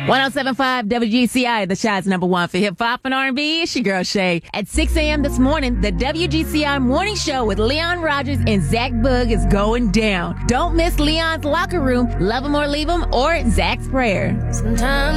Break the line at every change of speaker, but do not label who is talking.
107.5 WGCI, the Shot's number one for hip-hop and R&B. It's your girl, Shay. At 6 a.m. this morning, the WGCI Morning Show with Leon Rogers and Zach Boog is going down. Don't miss Leon's Locker Room, Love 'Em or Leave 'Em, or Zach's Prayer.
Sometimes